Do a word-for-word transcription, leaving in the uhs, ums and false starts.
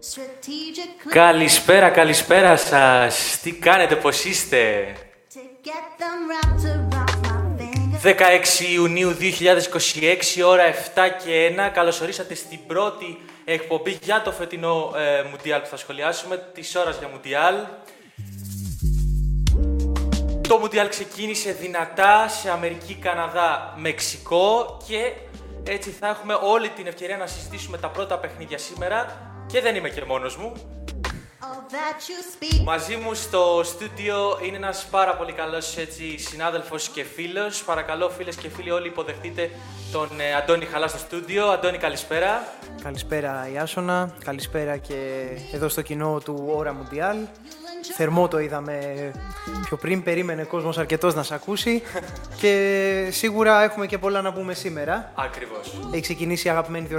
Καλησπέρα, καλησπέρα σας. Τι κάνετε, πώς είστε? δεκαέξι Ιουνίου δύο χιλιάδες είκοσι έξι, ώρα επτά και ένα. Καλώς ορίσατε στην πρώτη εκπομπή για το φετινό ε, Μουντιάλ που θα σχολιάσουμε, της ώρας για Μουντιάλ. Το Μουντιάλ ξεκίνησε δυνατά σε Αμερική, Καναδά, Μεξικό και έτσι θα έχουμε όλη την ευκαιρία να συζητήσουμε τα πρώτα παιχνίδια σήμερα και δεν είμαι και μόνος μου. Μαζί μου στο στούντιο είναι ένας πάρα πολύ καλός έτσι, συνάδελφος και φίλος. Παρακαλώ φίλες και φίλοι όλοι υποδεχτείτε τον ε, Αντώνη Χαλά στο στούντιο. Αντώνη, καλησπέρα. Καλησπέρα Ιάσονα, καλησπέρα και εδώ στο κοινό του Ώρα Μουντιάλ. Θερμό το είδαμε πιο πριν, περίμενε κόσμος αρκετός να σε ακούσει και σίγουρα έχουμε και πολλά να πούμε σήμερα. Ακριβώς. Έχει ξεκινήσει η αγαπημένη